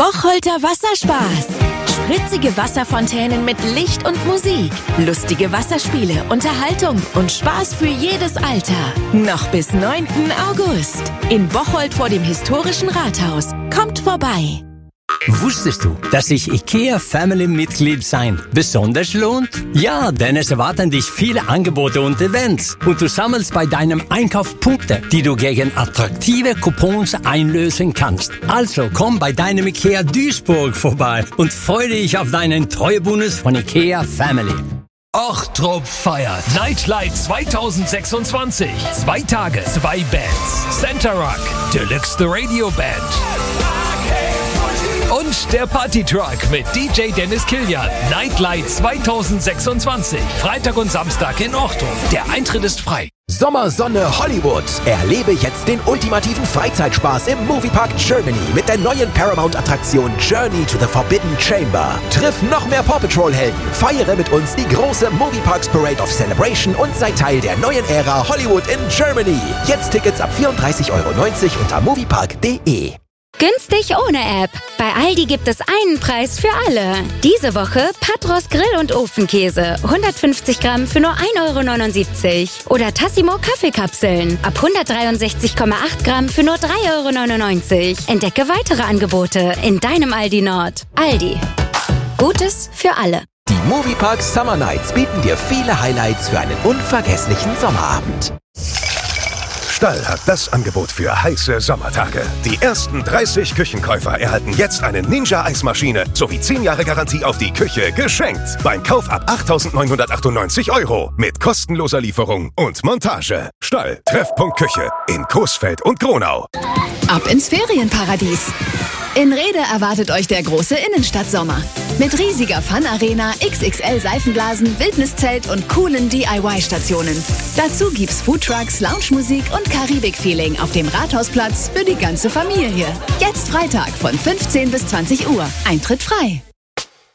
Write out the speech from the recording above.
Bocholter Wasserspaß. Spritzige Wasserfontänen mit Licht und Musik. Lustige Wasserspiele, Unterhaltung und Spaß für jedes Alter. Noch bis 9. August. In Bocholt vor dem historischen Rathaus. Kommt vorbei. Wusstest du, dass sich IKEA Family Mitglied sein besonders lohnt? Ja, denn es erwarten dich viele Angebote und Events. Und du sammelst bei deinem Einkauf Punkte, die du gegen attraktive Coupons einlösen kannst. Also komm bei deinem IKEA Duisburg vorbei und freue dich auf deinen Treuebonus von IKEA Family. Ochtrup feiert Nightlight 2026. 2 Tage, 2 Bands. Center Rock, Deluxe The Radio Band und der Party-Truck mit DJ Dennis Kilian. Nightlight 2026. Freitag und Samstag in Ochtrup. Der Eintritt ist frei. Sommersonne Hollywood. Erlebe jetzt den ultimativen Freizeitspaß im Moviepark Germany mit der neuen Paramount-Attraktion Journey to the Forbidden Chamber. Triff noch mehr Paw Patrol-Helden. Feiere mit uns die große Movieparks Parade of Celebration und sei Teil der neuen Ära Hollywood in Germany. Jetzt Tickets ab 34,90 € unter moviepark.de. Günstig ohne App. Bei Aldi gibt es einen Preis für alle. Diese Woche Patros Grill- und Ofenkäse. 150 Gramm für nur 1,79 €. Oder Tassimo Kaffeekapseln. Ab 163,8 Gramm für nur 3,99 €. Entdecke weitere Angebote in deinem Aldi Nord. Aldi. Gutes für alle. Die Moviepark Summer Nights bieten dir viele Highlights für einen unvergesslichen Sommerabend. Stall hat das Angebot für heiße Sommertage. Die ersten 30 Küchenkäufer erhalten jetzt eine Ninja-Eismaschine sowie 10 Jahre Garantie auf die Küche geschenkt. Beim Kauf ab 8.998 € mit kostenloser Lieferung und Montage. Stall, Treffpunkt Küche in Coesfeld und Gronau. Ab ins Ferienparadies. In Rhede erwartet euch der große Innenstadtsommer. Mit riesiger Fun-Arena, XXL Seifenblasen, Wildniszelt und coolen DIY-Stationen. Dazu gibt's Foodtrucks, Lounge-Musik und Karibik-Feeling auf dem Rathausplatz für die ganze Familie. Jetzt Freitag von 15 bis 20 Uhr. Eintritt frei.